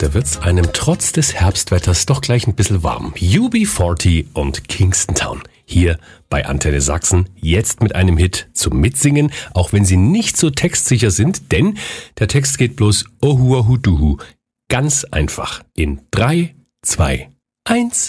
da wird's einem trotz des Herbstwetters doch gleich ein bisschen warm. UB40 und Kingston Town. Hier bei Antenne Sachsen, jetzt mit einem Hit zum Mitsingen, auch wenn sie nicht so textsicher sind, denn der Text geht bloß Ohuahuduhu. Ganz einfach. In 3, 2, 1.